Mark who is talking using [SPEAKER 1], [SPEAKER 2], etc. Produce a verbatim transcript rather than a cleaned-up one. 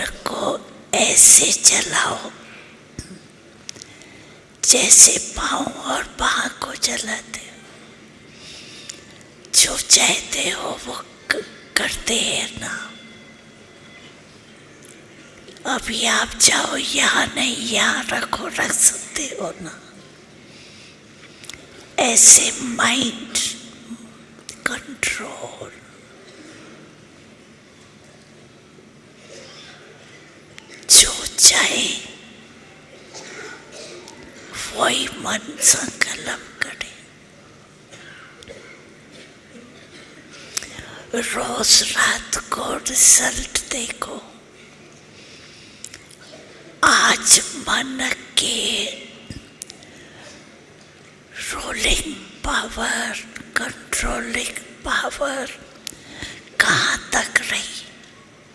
[SPEAKER 1] को ऐसे चलाओ जैसे पाँव और बाह को चलाते हो। जो चाहते हो वो करते हैं ना। अभी आप जाओ, यहाँ नहीं यहाँ रखो, रख सकते हो ना। ऐसे माइंड कंट्रोल। जो चाहे वही मन संकल्प करे। रोज रात को रिजल्ट देखो। आज मन के रोलिंग पावर, कंट्रोलिंग पावर कहाँ तक रही